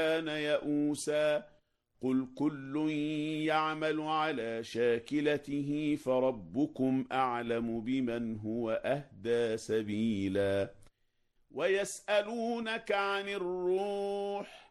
كان يئوسا قل كل يعمل على شاكلته فربكم أعلم بمن هو أهدى سبيلا ويسألونك عن الروح